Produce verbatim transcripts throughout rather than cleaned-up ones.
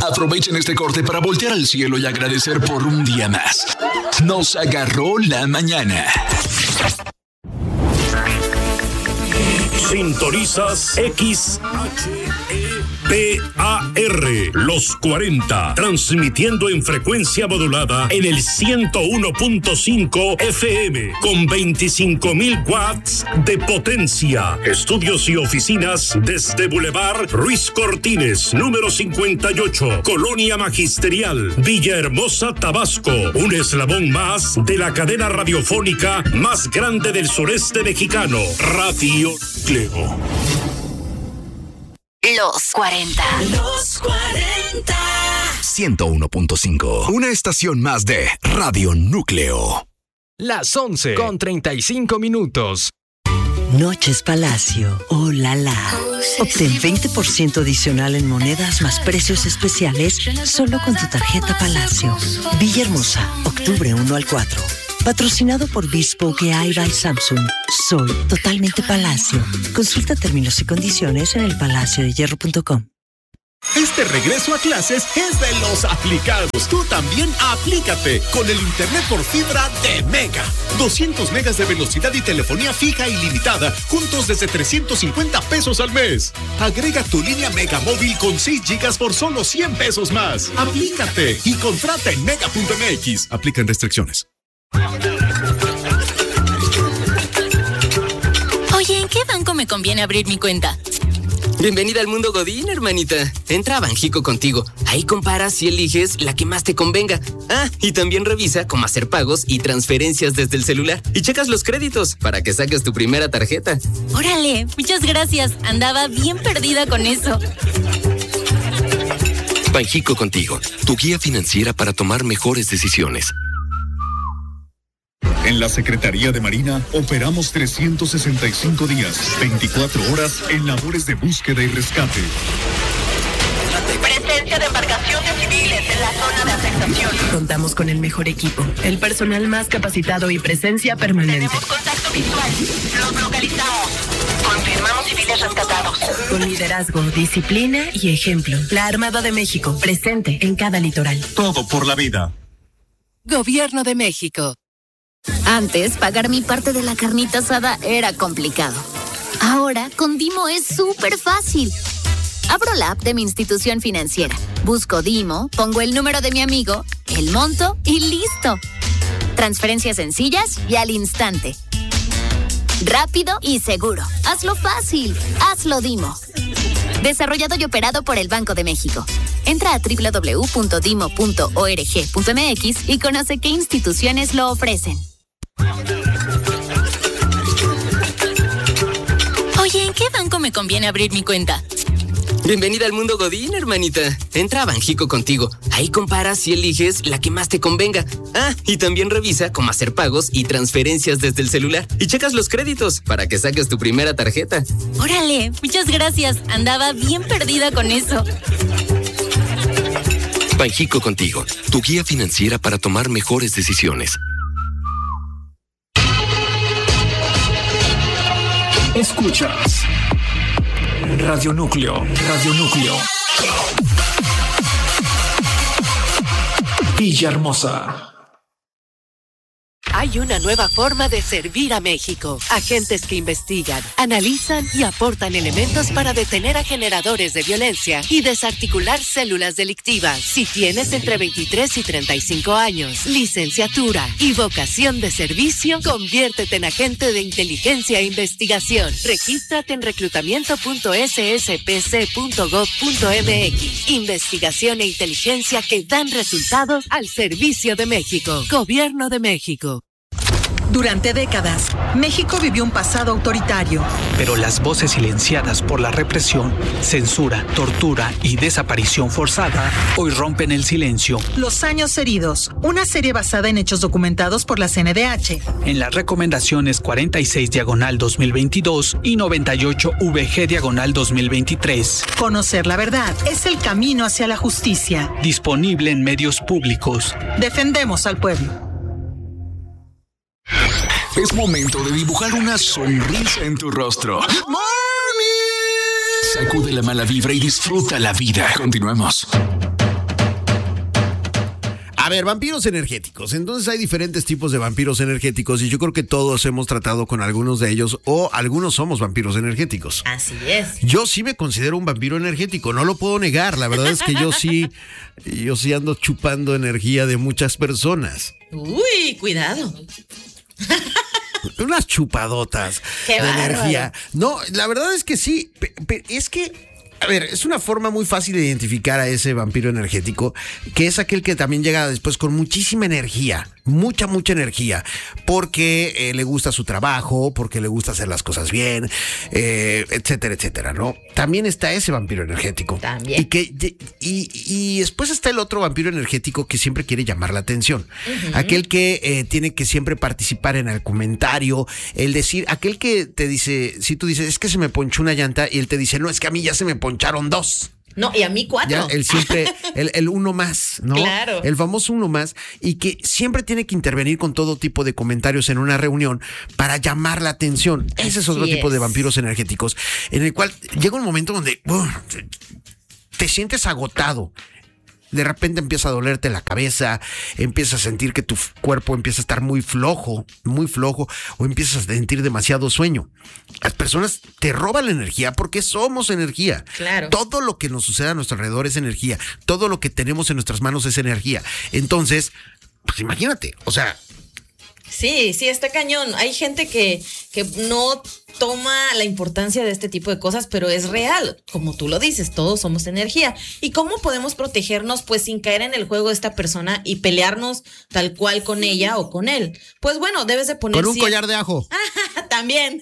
Aprovechen este corte para voltear al cielo y agradecer por un día más. Nos agarró la mañana. Sintonizas X H E P A R, los cuarenta, transmitiendo en frecuencia modulada en el ciento uno punto cinco F M, con veinticinco mil watts de potencia. Estudios y oficinas desde Boulevard Ruiz Cortines, número cincuenta y ocho, Colonia Magisterial, Villahermosa, Tabasco. Un eslabón más de la cadena radiofónica más grande del sureste mexicano, Radio Núcleo. Los cuarenta. Los cuarenta. ciento uno punto cinco. Una estación más de Radio Núcleo. Las once con treinta y cinco minutos. Noches Palacio. Oh, la la. Obtén veinte por ciento adicional en monedas más precios especiales solo con tu tarjeta Palacio. Villahermosa, octubre uno al cuatro. Patrocinado por Bespoke A I by Samsung. Soy totalmente Palacio. Consulta términos y condiciones en el palacio de hierro punto com. Este regreso a clases es de los aplicados. Tú también aplícate con el internet por fibra de Mega. doscientos megas de velocidad y telefonía fija ilimitada, juntos desde trescientos cincuenta pesos al mes. Agrega tu línea Mega móvil con seis gigas por solo cien pesos más. Aplícate y contrata en mega punto m x. Aplican restricciones. Oye, ¿en qué banco me conviene abrir mi cuenta? Bienvenida al mundo Godín, hermanita. Entra a Banjico Contigo. Ahí comparas y eliges la que más te convenga. Ah, y también revisa cómo hacer pagos y transferencias desde el celular. Y checas los créditos para que saques tu primera tarjeta. Órale, muchas gracias. Andaba bien perdida con eso. Banjico Contigo, tu guía financiera para tomar mejores decisiones. En la Secretaría de Marina operamos trescientos sesenta y cinco días, veinticuatro horas en labores de búsqueda y rescate. Presencia de embarcaciones civiles en la zona de afectación. Contamos con el mejor equipo, el personal más capacitado y presencia permanente. Tenemos contacto visual. Los localizamos. Confirmamos civiles rescatados. Con liderazgo, disciplina y ejemplo. La Armada de México, presente en cada litoral. Todo por la vida. Gobierno de México. Antes, pagar mi parte de la carnita asada era complicado. Ahora, con Dimo es súper fácil. Abro la app de mi institución financiera, busco Dimo, pongo el número de mi amigo, el monto y listo. Transferencias sencillas y al instante. Rápido y seguro. Hazlo fácil. Hazlo Dimo. Desarrollado y operado por el Banco de México. Entra a doble u doble u doble u punto dimo punto org punto m x y conoce qué instituciones lo ofrecen. Oye, ¿en qué banco me conviene abrir mi cuenta? Bienvenida al mundo Godín, hermanita. Entra a Banjico Contigo. Ahí comparas y eliges la que más te convenga. Ah, y también revisa cómo hacer pagos y transferencias desde el celular. Y checas los créditos para que saques tu primera tarjeta. Órale, muchas gracias. Andaba bien perdida con eso. Banjico Contigo, tu guía financiera para tomar mejores decisiones. Escuchas Radio Núcleo, Radio Núcleo. Villahermosa. Hay una nueva forma de servir a México. Agentes que investigan, analizan y aportan elementos para detener a generadores de violencia y desarticular células delictivas. Si tienes entre veintitrés y treinta y cinco años, licenciatura y vocación de servicio, conviértete en agente de inteligencia e investigación. Regístrate en reclutamiento punto s s p c punto gov punto m x. Investigación e inteligencia que dan resultados al servicio de México. Gobierno de México. Durante décadas, México vivió un pasado autoritario. Pero las voces silenciadas por la represión, censura, tortura y desaparición forzada hoy rompen el silencio. Los años heridos, una serie basada en hechos documentados por la C N D H. En las recomendaciones cuarenta y seis diagonal dos mil veintidós y noventa y ocho V G diagonal dos mil veintitrés. Conocer la verdad es el camino hacia la justicia. Disponible en medios públicos. Defendemos al pueblo. Es momento de dibujar una sonrisa en tu rostro. ¡Morning! Sacude la mala vibra y disfruta la vida. Continuemos. ver, vampiros energéticos. Entonces hay diferentes tipos de vampiros energéticos y yo creo que todos hemos tratado con algunos de ellos o algunos somos vampiros energéticos. Así es. Yo sí me considero un vampiro energético, no lo puedo negar. La verdad es que yo sí, yo sí ando chupando energía de muchas personas. Uy, cuidado. Unas chupadotas Qué de bárbaro. energía. No, la verdad es que sí, pe- pe- es que, a ver, es una forma muy fácil de identificar a ese vampiro energético, que es aquel que también llega después con muchísima energía, mucha, mucha energía, porque eh, le gusta su trabajo, porque le gusta hacer las cosas bien, eh, etcétera, etcétera, ¿no? También está ese vampiro energético. También. Y, que, y, y después está el otro vampiro energético que siempre quiere llamar la atención. Ujú. Aquel que eh, tiene que siempre participar en el comentario, el decir, aquel que te dice, si tú dices, es que se me ponchó una llanta, y él te dice, no, es que a mí ya se me poncharon dos. No, y a mí cuatro. Ya, el siempre, el, el uno más, ¿no? Claro. El famoso uno más, y que siempre tiene que intervenir con todo tipo de comentarios en una reunión para llamar la atención. Ese es otro Así tipo de es. vampiros energéticos, en el cual llega un momento donde uh, te, te sientes agotado. De repente empieza a dolerte la cabeza, empiezas a sentir que tu f- cuerpo empieza a estar muy flojo, muy flojo, o empiezas a sentir demasiado sueño. Las personas te roban la energía porque somos energía. Claro. Todo lo que nos sucede a nuestro alrededor es energía. Todo lo que tenemos en nuestras manos es energía. Entonces, pues imagínate, o sea, Sí, sí, está cañón. Hay gente que, que no toma la importancia de este tipo de cosas, pero es real. Como tú lo dices, todos somos energía. ¿Y cómo podemos protegernos? Pues sin caer en el juego de esta persona y pelearnos tal cual con ella o con él. Pues bueno, debes de poner... con un cien- collar de ajo. También.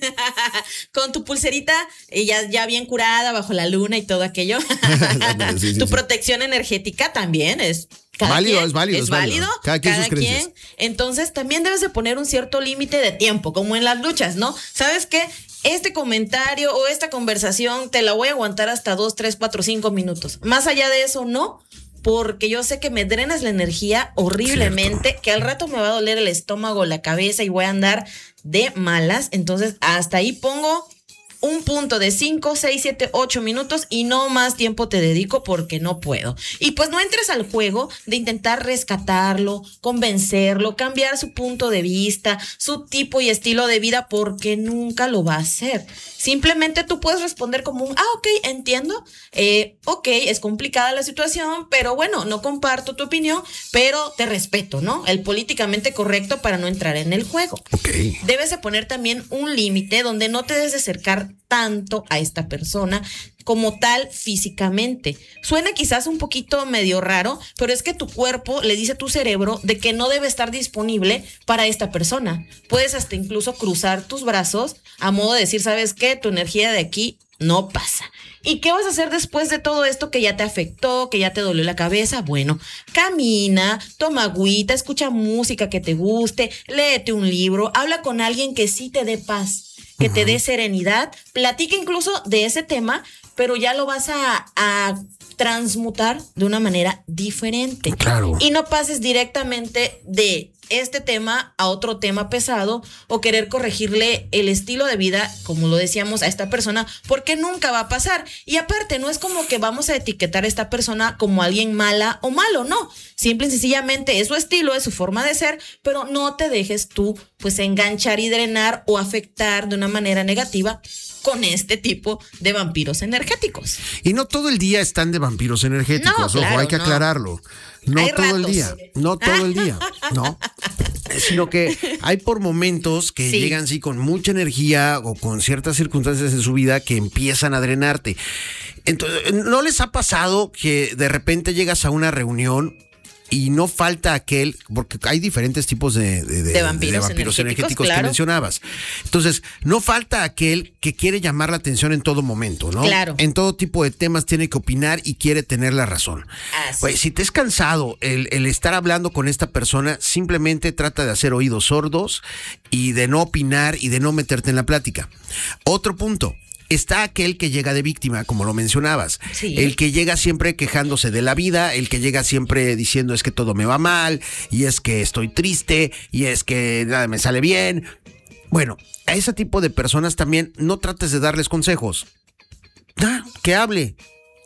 Con tu pulserita eh, ya, ya bien curada bajo la luna y todo aquello. Ándale, sí, sí, tu sí. protección energética también es... cada Válido, quien, es válido, Es es válido. válido. Cada quien sus creencias. Entonces también debes de poner un cierto límite de tiempo, como en las luchas, ¿no? ¿Sabes qué? Este comentario o esta conversación te la voy a aguantar hasta dos, tres, cuatro, cinco minutos. Más allá de eso, no. Porque yo sé que me drenas la energía horriblemente, Cierto. que al rato me va a doler el estómago, la cabeza y voy a andar de malas. Entonces, hasta ahí pongo un punto de cinco, seis, siete, ocho minutos y no más tiempo te dedico porque no puedo. Y pues no entres al juego de intentar rescatarlo, convencerlo, cambiar su punto de vista, su tipo y estilo de vida, porque nunca lo va a hacer. Simplemente tú puedes responder como un, ah, ok, entiendo, eh, ok, es complicada la situación, pero bueno, no comparto tu opinión, pero te respeto, ¿no? El políticamente correcto para no entrar en el juego. Ok. Debes de poner también un límite donde no te debes de acercar tanto a esta persona como tal físicamente. Suena quizás un poquito medio raro, pero es que tu cuerpo le dice a tu cerebro de que no debe estar disponible para esta persona. Puedes hasta incluso cruzar tus brazos a modo de decir, ¿sabes qué? Tu energía de aquí no pasa. ¿Y qué vas a hacer después de todo esto que ya te afectó, que ya te dolió la cabeza? Bueno, camina, toma agüita, escucha música que te guste, léete un libro, habla con alguien que sí te dé paz, que te dé serenidad, platica incluso de ese tema, pero ya lo vas a, a transmutar de una manera diferente. Claro. Y no pases directamente de este tema a otro tema pesado o querer corregirle el estilo de vida, como lo decíamos, a esta persona, porque nunca va a pasar. Y aparte, no es como que vamos a etiquetar a esta persona como alguien mala o malo, no. Simple y sencillamente es su estilo, es su forma de ser, pero no te dejes tú pues enganchar y drenar o afectar de una manera negativa con este tipo de vampiros energéticos. Y no todo el día están de vampiros energéticos, No, ojo, claro, hay que no. aclararlo. No Hay todo el ratos. día, no todo el día, no. Sino que hay por momentos que Sí. llegan sí con mucha energía o con ciertas circunstancias en su vida que empiezan a drenarte. Entonces, ¿no les ha pasado que de repente llegas a una reunión y no falta aquel, porque hay diferentes tipos de, de, de- De vampiros de vampiros energéticos, energéticos claro. que mencionabas? Entonces, no falta aquel que quiere llamar la atención en todo momento, ¿no? Claro. En todo tipo de temas tiene que opinar y quiere tener la razón. Así. Pues, si te es cansado el, el estar hablando con esta persona, simplemente trata de hacer oídos sordos y de no opinar y de no meterte en la plática. Otro punto. Está aquel que llega de víctima, como lo mencionabas. Sí. El que llega siempre quejándose de la vida, el que llega siempre diciendo es que todo me va mal, y es que estoy triste, y es que nada me sale bien. Bueno, a ese tipo de personas también no trates de darles consejos. Ah, que hable.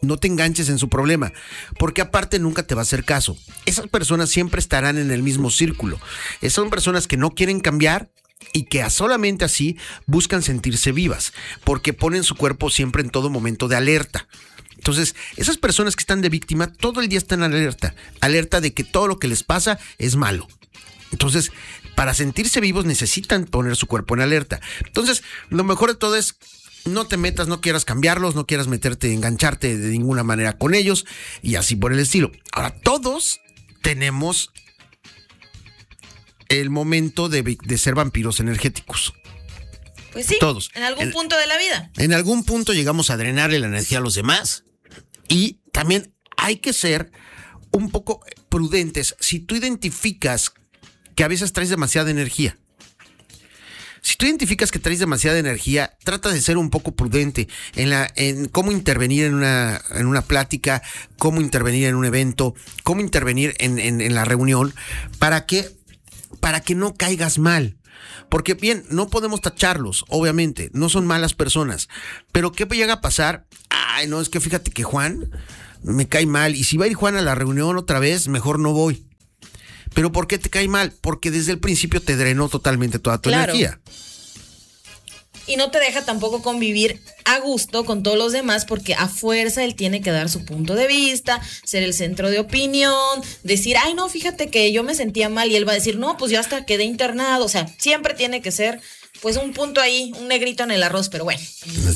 No te enganches en su problema, porque aparte nunca te va a hacer caso. Esas personas siempre estarán en el mismo círculo. Son personas que no quieren cambiar y que solamente así buscan sentirse vivas, porque ponen su cuerpo siempre en todo momento de alerta. Entonces, esas personas que están de víctima todo el día están en alerta, alerta de que todo lo que les pasa es malo. Entonces, para sentirse vivos necesitan poner su cuerpo en alerta. Entonces, lo mejor de todo es no te metas, no quieras cambiarlos, no quieras meterte, engancharte de ninguna manera con ellos y así por el estilo. Ahora, todos tenemos el momento de, de ser vampiros energéticos. Pues sí, todos. En algún en, punto de la vida. En algún punto llegamos a drenarle la energía a los demás y también hay que ser un poco prudentes. Si tú identificas que a veces traes demasiada energía, Si tú identificas que traes demasiada energía, trata de ser un poco prudente en la en cómo intervenir en una en una plática, cómo intervenir en un evento, cómo intervenir en, en, en la reunión, para que para que no caigas mal. Porque bien, no podemos tacharlos, obviamente, no son malas personas, pero ¿qué llega a pasar? Ay, no, es que fíjate que Juan me cae mal, y si va a ir Juan a la reunión otra vez, mejor no voy. ¿Pero por qué te cae mal? Porque desde el principio te drenó totalmente toda tu Claro. energía. Y no te deja tampoco convivir a gusto con todos los demás, porque a fuerza él tiene que dar su punto de vista, ser el centro de opinión, decir, ay no, fíjate que yo me sentía mal, y él va a decir, no, pues yo hasta quedé internado. O sea, siempre tiene que ser pues un punto ahí, un negrito en el arroz, pero bueno.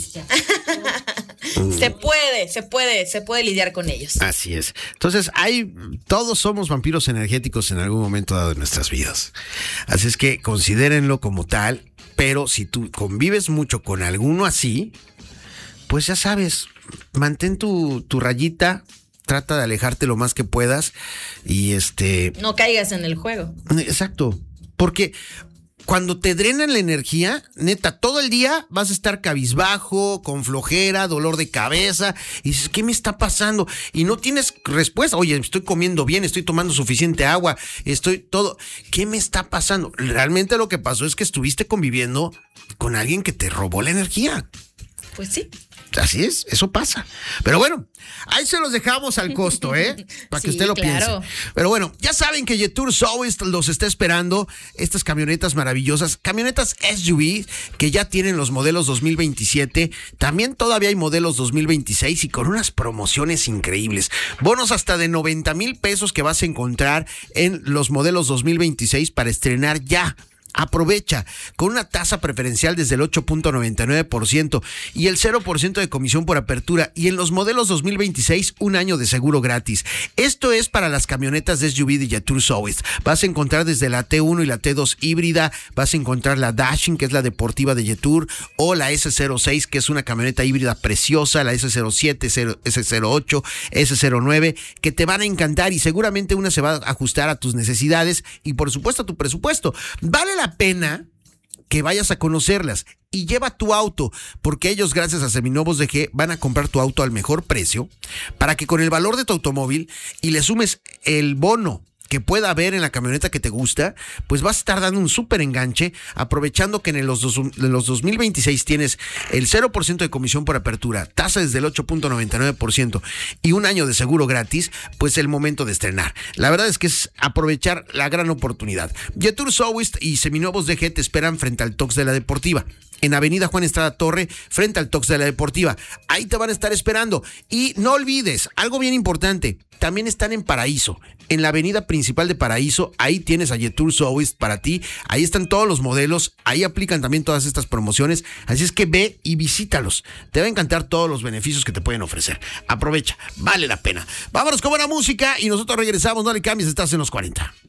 se puede, se puede, se puede lidiar con ellos. Así es. Entonces, hay, todos somos vampiros energéticos en algún momento dado de nuestras vidas. Así es que considérenlo como tal. Pero si tú convives mucho con alguno así, pues ya sabes, mantén tu, tu rayita, trata de alejarte lo más que puedas y este... No caigas en el juego. Exacto, porque cuando te drenan la energía, neta, todo el día vas a estar cabizbajo, con flojera, dolor de cabeza, y dices, ¿qué me está pasando? Y no tienes respuesta. Oye, estoy comiendo bien, estoy tomando suficiente agua, estoy todo. ¿Qué me está pasando? Realmente lo que pasó es que estuviste conviviendo con alguien que te robó la energía. Pues sí. Así es, eso pasa. Pero bueno, ahí se los dejamos al costo, ¿eh? Para que Sí, usted lo claro. piense. Pero bueno, ya saben que Jetour Southwest los está esperando. Estas camionetas maravillosas, camionetas S U V que ya tienen los modelos dos mil veintisiete. También todavía hay modelos dos mil veintiséis y con unas promociones increíbles. Bonos hasta de noventa mil pesos que vas a encontrar en los modelos dos mil veintiséis para estrenar ya. Aprovecha con una tasa preferencial desde el ocho punto noventa y nueve por ciento y el cero por ciento de comisión por apertura, y en los modelos dos mil veintiséis un año de seguro gratis. Esto es para las camionetas de S U V de Jetour Southwest. Vas a encontrar desde la T uno y la T dos híbrida, vas a encontrar la Dashing, que es la deportiva de Jetour, o la S cero seis, que es una camioneta híbrida preciosa, la S cero siete, S cero ocho, S cero nueve, que te van a encantar, y seguramente una se va a ajustar a tus necesidades y por supuesto a tu presupuesto. Vale la pena que vayas a conocerlas y lleva tu auto, porque ellos, gracias a Seminuevos D G, van a comprar tu auto al mejor precio para que con el valor de tu automóvil y le sumes el bono que pueda haber en la camioneta que te gusta, pues vas a estar dando un súper enganche, aprovechando que en los, dos, en los dos mil veintiséis tienes el cero por ciento de comisión por apertura, tasa desde el ocho punto noventa y nueve por ciento y un año de seguro gratis. Pues el momento de estrenar. La verdad es que es aprovechar la gran oportunidad. Jetour Southwest y Seminuevos D G te esperan frente al Tox de la Deportiva, en Avenida Juan Estrada Torre, frente al Tox de la Deportiva. Ahí te van a estar esperando. Y no olvides, algo bien importante, también están en Paraíso, en la avenida principal de Paraíso. Ahí tienes a Jetour Southwest para ti. Ahí están todos los modelos, ahí aplican también todas estas promociones. Así es que ve y visítalos. Te va a encantar todos los beneficios que te pueden ofrecer. Aprovecha, vale la pena. Vámonos con buena música y nosotros regresamos. No le cambies, estás en los cuarenta.